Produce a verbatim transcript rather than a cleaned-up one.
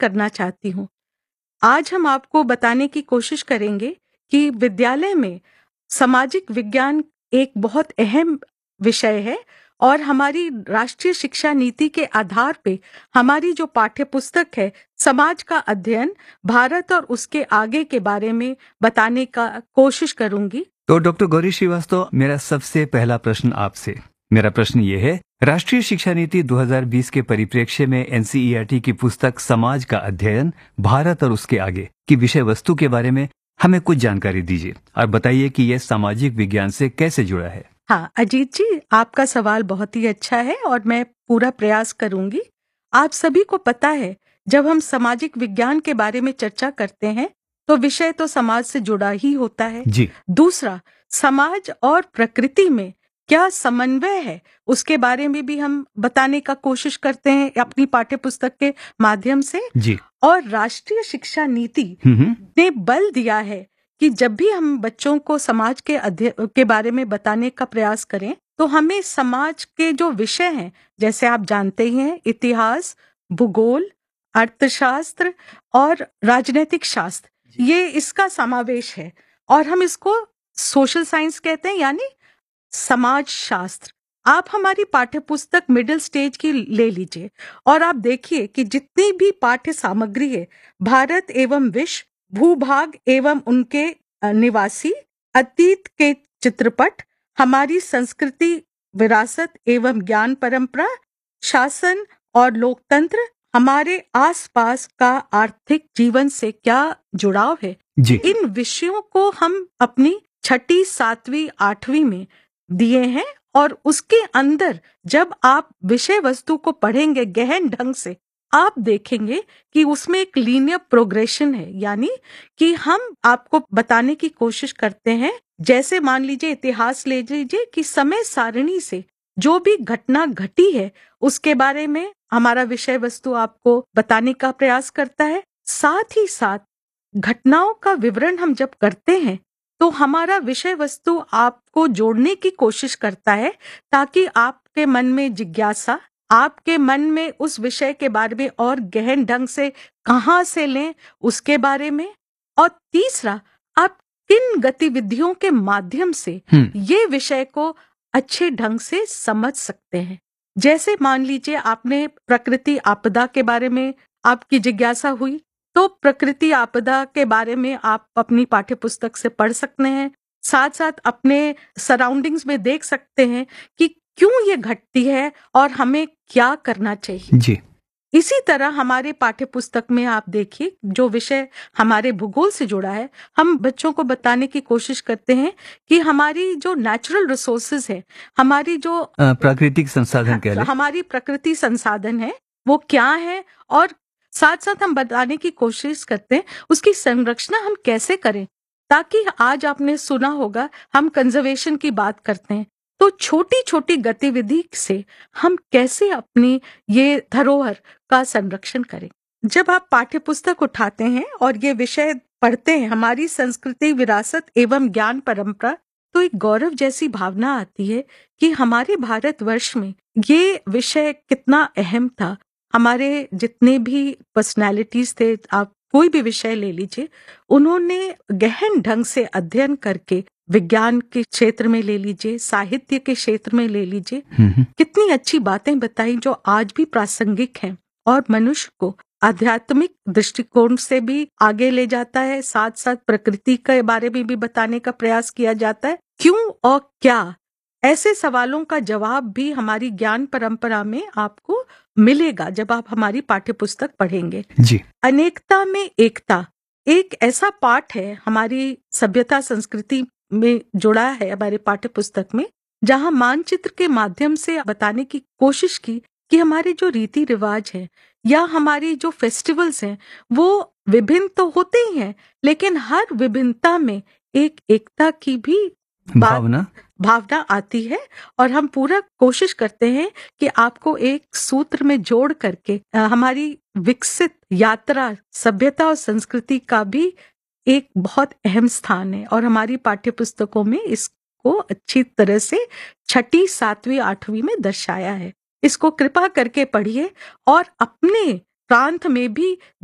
करना चाहती हूँ। आज हम आपको बताने की कोशिश करेंगे कि विद्यालय में सामाजिक विज्ञान एक बहुत अहम विषय है और हमारी राष्ट्रीय शिक्षा नीति के आधार पे हमारी जो पाठ्य पुस्तक है समाज का अध्ययन भारत और उसके आगे के बारे में बताने का कोशिश करूंगी। तो डॉक्टर गौरी श्रीवास्तव, मेरा सबसे पहला प्रश्न आपसे मेरा प्रश्न ये है, राष्ट्रीय शिक्षा नीति दो हज़ार बीस के परिप्रेक्ष्य में एनसीईआरटी की पुस्तक समाज का अध्ययन भारत और उसके आगे की विषय वस्तु के बारे में हमें कुछ जानकारी दीजिए और बताइए कि यह सामाजिक विज्ञान से कैसे जुड़ा है। हाँ अजीत जी, आपका सवाल बहुत ही अच्छा है और मैं पूरा प्रयास करूंगी। आप सभी को पता है, जब हम सामाजिक विज्ञान के बारे में चर्चा करते हैं तो विषय तो समाज से जुड़ा ही होता है जी। दूसरा, समाज और प्रकृति में क्या समन्वय है उसके बारे में भी हम बताने का कोशिश करते हैं अपनी पाठ्य पुस्तक के माध्यम से जी। और राष्ट्रीय शिक्षा नीति ने बल दिया है कि जब भी हम बच्चों को समाज के अध्ययन के बारे में बताने का प्रयास करें तो हमें समाज के जो विषय हैं, जैसे आप जानते ही हैं, इतिहास, भूगोल, अर्थशास्त्र और राजनीतिक शास्त्र, ये इसका समावेश है और हम इसको सोशल साइंस कहते हैं, यानी समाज शास्त्र। आप हमारी पाठ्य पुस्तक मिडिल स्टेज की ले लीजिए और आप देखिए कि जितनी भी पाठ्य सामग्री है, भारत एवं विश्व, भूभाग एवं उनके निवासी, अतीत के चित्रपट, हमारी संस्कृति, विरासत एवं ज्ञान परंपरा, शासन और लोकतंत्र, हमारे आसपास का आर्थिक जीवन से क्या जुड़ाव है जी। इन विषयों को हम अपनी छठी, सातवीं, आठवीं में दिए हैं और उसके अंदर जब आप विषय वस्तु को पढ़ेंगे गहन ढंग से, आप देखेंगे कि उसमें एक लीनियर प्रोग्रेशन है, यानी कि हम आपको बताने की कोशिश करते हैं। जैसे मान लीजिए इतिहास ले लीजिए कि समय सारणी से जो भी घटना घटी है उसके बारे में हमारा विषय वस्तु आपको बताने का प्रयास करता है। साथ ही साथ घटनाओं का विवरण हम जब करते हैं तो हमारा विषय वस्तु आपको जोड़ने की कोशिश करता है ताकि आपके मन में जिज्ञासा, आपके मन में उस विषय के बारे में और गहन ढंग से कहां से लें उसके बारे में, और तीसरा, आप किन गतिविधियों के माध्यम से ये विषय को अच्छे ढंग से समझ सकते हैं। जैसे मान लीजिए आपने प्रकृति आपदा के बारे में आपकी जिज्ञासा हुई तो प्रकृति आपदा के बारे में आप अपनी पाठ्य पुस्तक से पढ़ सकते हैं, साथ साथ अपने सराउंडिंग्स में देख सकते हैं कि क्यों ये घटती है और हमें क्या करना चाहिए। जी। इसी तरह हमारे पाठ्य पुस्तक में आप देखिए जो विषय हमारे भूगोल से जुड़ा है, हम बच्चों को बताने की कोशिश करते हैं कि हमारी जो नेचुरल रिसोर्सेज है, हमारी जो प्राकृतिक संसाधन कह लें, हमारी प्रकृति संसाधन है वो क्या है, और साथ साथ हम बताने की कोशिश करते हैं उसकी संरक्षण हम कैसे करें, ताकि आज आपने सुना होगा हम कंजर्वेशन की बात करते हैं तो छोटी छोटी गतिविधि से हम कैसे अपनी ये धरोहर का संरक्षण करें। जब आप पाठ्य पुस्तक उठाते हैं और ये विषय पढ़ते हैं, हमारी संस्कृति, विरासत एवं ज्ञान परंपरा, तो एक गौरव जैसी भावना आती है कि हमारे भारतवर्ष में ये विषय कितना अहम था। हमारे जितने भी पर्सनैलिटीज थे, आप कोई भी विषय ले लीजिए, उन्होंने गहन ढंग से अध्ययन करके विज्ञान के क्षेत्र में ले लीजिए, साहित्य के क्षेत्र में ले लीजिए, कितनी अच्छी बातें बताई जो आज भी प्रासंगिक हैं और मनुष्य को आध्यात्मिक दृष्टिकोण से भी आगे ले जाता है। साथ साथ प्रकृति के बारे में भी बताने का प्रयास किया जाता है। क्यों और क्या, ऐसे सवालों का जवाब भी हमारी ज्ञान परंपरा में आपको मिलेगा जब आप हमारी पाठ्य पुस्तक पढ़ेंगे। जी। अनेकता में एकता एक ऐसा पाठ है हमारी सभ्यता संस्कृति में जुड़ा है हमारे पाठ्य पुस्तक में, जहां मानचित्र के माध्यम से बताने की कोशिश की कि हमारे जो रीति रिवाज है या हमारी जो फेस्टिवल्स हैं वो विभिन्न तो होते ही हैं, लेकिन हर विभिन्नता में एक एकता की भी भावना भावना आती है और हम पूरा कोशिश करते हैं कि आपको एक सूत्र में जोड़ करके हमारी विकसित यात्रा, सभ्यता और संस्कृति का भी एक बहुत अहम स्थान है और हमारी पाठ्य पुस्तकों में इसको अच्छी तरह से छठी, सातवीं, आठवीं में दर्शाया है। इसको कृपा करके पढ़िए और अपने प्रांत में भी